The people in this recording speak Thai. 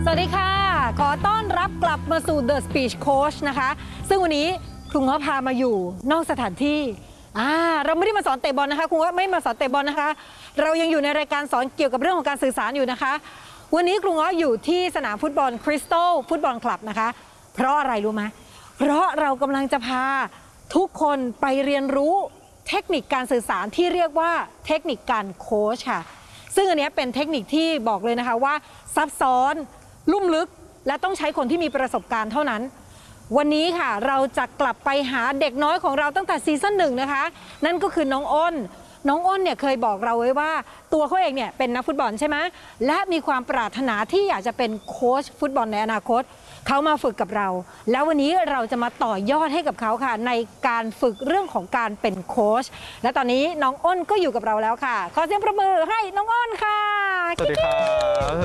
สวัสดีค่ะขอต้อนรับกลับมาสู่ The Speech Coach นะคะซึ่งวันนี้ครูง้อพามาอยู่นอกสถานที่เราไม่ได้มาสอนเตะบอลนะคะครูง้อไม่มาสอนเตะบอลนะคะเรายังอยู่ในรายการสอนเกี่ยวกับเรื่องของการสื่อสารอยู่นะคะวันนี้ครูง้ออยู่ที่สนามฟุตบอลคริสตัลฟุตบอลคลับนะคะเพราะอะไรรู้ไหมเพราะเรากำลังจะพาทุกคนไปเรียนรู้เทคนิคการสื่อสารที่เรียกว่าเทคนิคการโค้ชค่ะซึ่งอันนี้เป็นเทคนิคที่บอกเลยนะคะว่าซับซ้อนลุ่มลึกและต้องใช้คนที่มีประสบการณ์เท่านั้นวันนี้ค่ะเราจะกลับไปหาเด็กน้อยของเราตั้งแต่ซีซั่นหนึ่งนะคะนั่นก็คือน้องอ้นเนี่ยเคยบอกเราไว้ว่าตัวเขาเองเนี่ยเป็นนักฟุตบอลใช่ไหมและมีความปรารถนาที่อยากจะเป็นโค้ชฟุตบอลในอนาคตเขามาฝึกกับเราแล้ววันนี้เราจะมาต่อยอดให้กับเขาค่ะในการฝึกเรื่องของการเป็นโค้ชและตอนนี้น้องอ้นก็อยู่กับเราแล้วค่ะขอเสียงปรบมือให้น้องอ้นค่ะสวัสดีครับ